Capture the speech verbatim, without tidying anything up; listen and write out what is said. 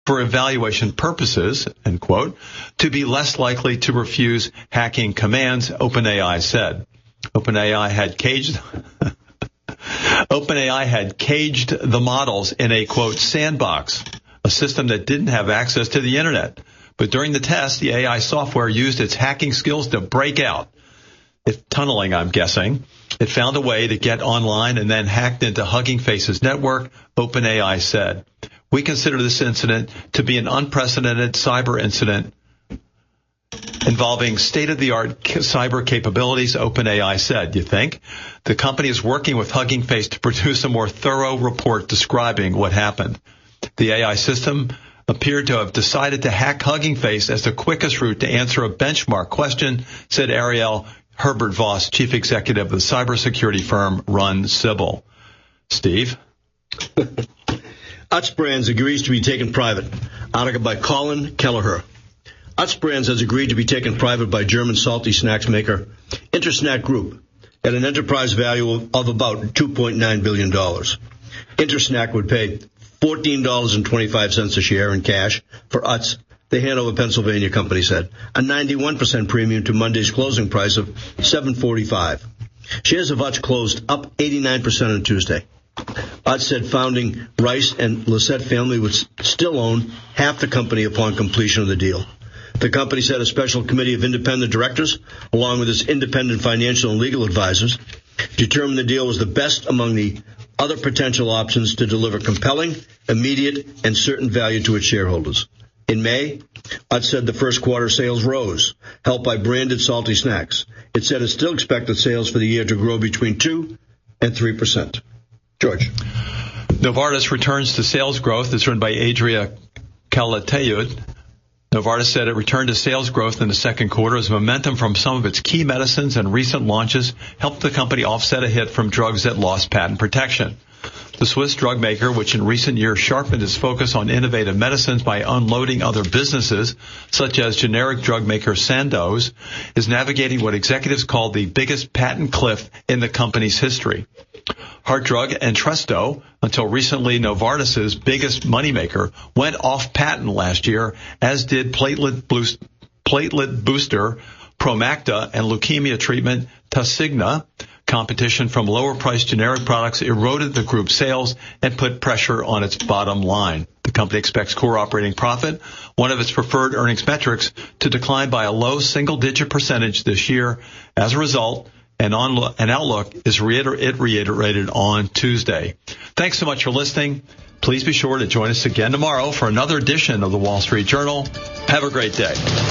for evaluation purposes, end quote, to be less likely to refuse hacking commands, OpenAI said. OpenAI had caged OpenAI had caged the models in a, quote, sandbox, a system that didn't have access to the internet. But during the test, the A I software used its hacking skills to break out. If tunneling, I'm guessing. It found a way to get online and then hacked into Hugging Face's network, OpenAI said. We consider this incident to be an unprecedented cyber incident involving state-of-the-art cyber capabilities, OpenAI said. You think? The company is working with Hugging Face to produce a more thorough report describing what happened. The A I system appeared to have decided to hack Hugging Face as the quickest route to answer a benchmark question, said Ariel Herbert Voss, chief executive of the cybersecurity firm Run Sybil. Steve? Utz Brands agrees to be taken private. Article by Colin Kelleher. Utz Brands has agreed to be taken private by German salty snacks maker Intersnack Group at an enterprise value of, of about two point nine billion dollars. Intersnack would pay fourteen dollars and twenty-five cents a share in cash for Utz, the Hanover, Pennsylvania company said, a ninety-one percent premium to Monday's closing price of seven forty-five. Shares of Utz closed up eighty-nine percent on Tuesday. Utz said founding Rice and Lissette family would still own half the company upon completion of the deal. The company said a special committee of independent directors, along with its independent financial and legal advisors, determined the deal was the best among the other potential options to deliver compelling, immediate, and certain value to its shareholders. In May, Utz said the first quarter sales rose, helped by branded salty snacks. It said it still expected sales for the year to grow between two and three percent. George. Novartis returns to sales growth. It's written by Adria Calatayud. Novartis said it returned to sales growth in the second quarter as momentum from some of its key medicines and recent launches helped the company offset a hit from drugs that lost patent protection. The Swiss drug maker, which in recent years sharpened its focus on innovative medicines by unloading other businesses, such as generic drug maker Sandoz, is navigating what executives call the biggest patent cliff in the company's history. Heart drug Entresto, until recently Novartis's biggest moneymaker, went off patent last year, as did platelet, boost, platelet booster Promacta and leukemia treatment Tasigna. Competition from lower-priced generic products eroded the group's sales and put pressure on its bottom line. The company expects core operating profit, one of its preferred earnings metrics, to decline by a low single-digit percentage this year. As a result, an, on, an outlook is reiter- it reiterated on Tuesday. Thanks so much for listening. Please be sure to join us again tomorrow for another edition of the Wall Street Journal. Have a great day.